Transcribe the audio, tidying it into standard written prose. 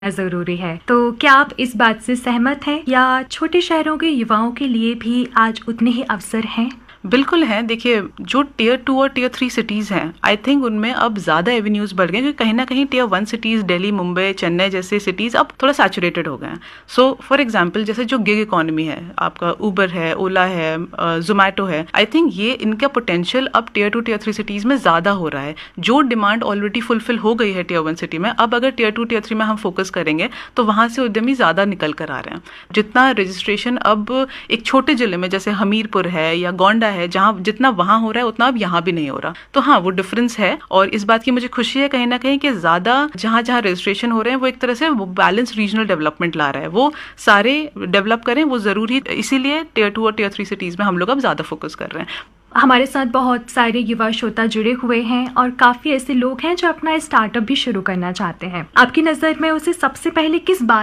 जरूरी है। तो क्या आप इस बात से सहमत हैं या छोटे शहरों के युवाओं के लिए भी आज उतने ही अवसर हैं? बिल्कुल है। देखिए, जो टियर 2 और टियर 3 सिटीज़ हैं, आई थिंक उनमें अब ज़्यादा एवेन्यूज़ बढ़ गए, क्योंकि कहीं ना कहीं टियर 1 सिटीज़ दिल्ली, मुंबई, चेन्नई जैसे सिटीज़ अब थोड़ा सैचुरेटेड हो गए हैं। सो फॉर एग्जांपल, जैसे जो गिग इकोनॉमी है, आपका उबर है, ओला है, जोमेटो है, आई थिंक ये इनका पोटेंशियल अब टियर 2 टियर 3 सिटीज़ में ज़्यादा हो रहा है। जो डिमांड ऑलरेडी फुलफिल हो गई है टियर 1 सिटी में, अब अगर टियर 2 टियर 3 में हम फोकस करेंगे तो वहाँ से उद्यमी ज़्यादा निकल कर आ रहे हैं। जितना रजिस्ट्रेशन अब एक छोटे जिले में जैसे हमीरपुर है या गोंडा है, जहाँ जितना वहाँ हो रहा है उतना अब यहाँ भी नहीं हो रहा। तो हाँ, वो डिफरेंस है, और इस बात की मुझे खुशी है कहीं ना कहीं कि ज्यादा जहाँ जहाँ रजिस्ट्रेशन हो रहे हैं वो एक तरह से वो बैलेंस रीजनल डेवलपमेंट ला रहा है। वो सारे डेवलप करें, वो जरूरी, इसीलिए टियर 2 और टियर 3 सिटीज में हम लोग अब ज्यादा फोकस कर रहे हैं। हमारे साथ बहुत सारे युवा श्रोता जुड़े हुए हैं और काफी ऐसे लोग हैं जो अपना स्टार्टअप भी शुरू करना चाहते हैं। आपकी नजर में उसे सबसे पहले किस बात